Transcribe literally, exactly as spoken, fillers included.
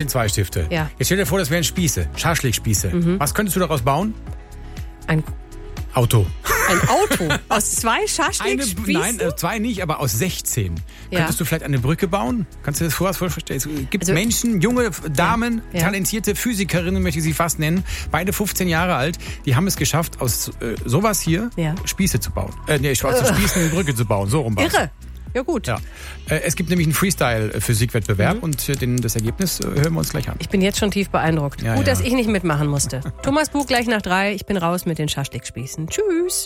sind zwei Stifte. Ja. Jetzt stell dir vor, das wären Spieße, Schaschlikspieße. Mhm. Was könntest du daraus bauen? Ein Auto. Ein Auto? Aus zwei Eine, Schaschlikspießen? nein, äh, zwei nicht, aber aus sechzehn. Ja. Könntest du vielleicht eine Brücke bauen? Kannst du dir das vorstellen? Es gibt Also, Menschen, junge Damen, ja. talentierte Physikerinnen, möchte ich sie fast nennen, beide fünfzehn Jahre alt, die haben es geschafft, aus äh, sowas hier Ja. Spieße zu bauen. Äh, nee, aus den Spießen eine Brücke zu bauen, so rum. war's. Irre. Ja gut. Ja. Äh, es gibt nämlich einen Freestyle-Physik-Wettbewerb Mhm. und äh, den, das Ergebnis äh, hören wir uns gleich an. Ich bin jetzt schon tief beeindruckt. Ja, Gut, ja. dass ich nicht mitmachen musste. Thomas Buch gleich nach drei. Ich bin raus mit den Schaschlikspießen. Tschüss.